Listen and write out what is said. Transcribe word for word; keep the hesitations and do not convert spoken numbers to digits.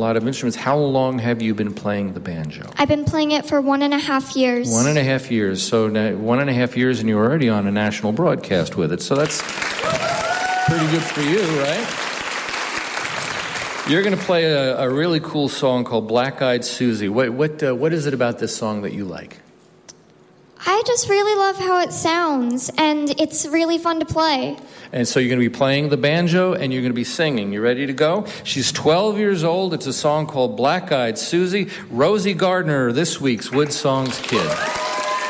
lot of instruments. How long have you been playing the banjo? I've been playing it for one and a half years. One and a half years. So now, one and a half years, and you're already on a national broadcast with it. So that's pretty good for you, right? You're going to play a, a really cool song called Black Eyed Susie. What what uh, what is it about this song that you like? I just really love how it sounds, and it's really fun to play. And so you're going to be playing the banjo, and you're going to be singing. You ready to go? She's twelve years old. It's a song called Black Eyed Susie. Rosie Gardner, this week's Wood Songs Kid.